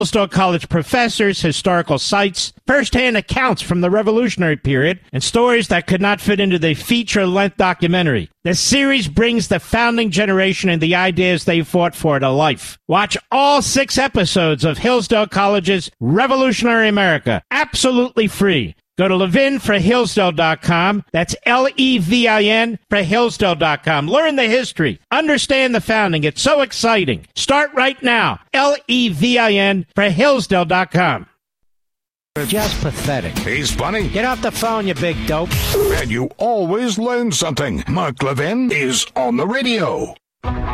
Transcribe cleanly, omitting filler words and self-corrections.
Hillsdale College professors, historical sites, first-hand accounts from the Revolutionary period, and stories that could not fit into the feature-length documentary. The series brings the founding generation and the ideas they fought for to life. Watch all 6 episodes of Hillsdale College's Revolutionary America, absolutely free. Go to levinforhillsdale.com. That's Levin for Hillsdale.com. Learn the history. Understand the founding. It's so exciting. Start right now. Levin for Hillsdale.com. Just pathetic. He's funny. Get off the phone, you big dope. And you always learn something. Mark Levin is on the radio.